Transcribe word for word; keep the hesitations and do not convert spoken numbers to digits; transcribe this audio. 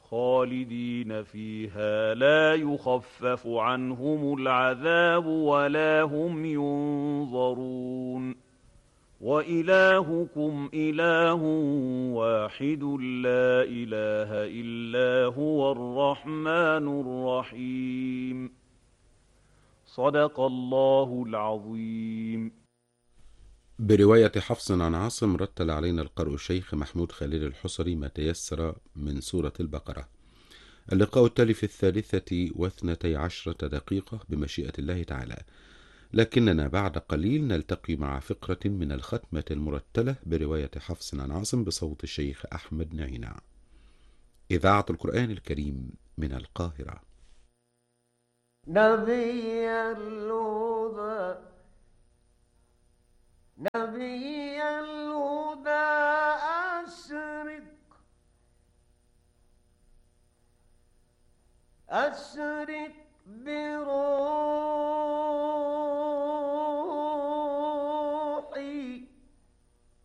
خالدين فيها لا يخفف عنهم العذاب ولا هم ينظرون وإلهكم إله واحد لا إله إلا هو الرحمن الرحيم صدق الله العظيم. برواية حفص عن عاصم رتل علينا القارئ الشيخ محمود خليل الحصري ما تيسر من سورة البقرة. اللقاء التالي في الثالثة واثنتي عشرة دقيقة بمشيئة الله تعالى، لكننا بعد قليل نلتقي مع فقرة من الختمة المرتلة برواية حفص عن عاصم بصوت الشيخ أحمد نعينا. إذاعة القرآن الكريم من القاهرة. نبي الهدى نبي الهدى أشرق أشرق برؤيا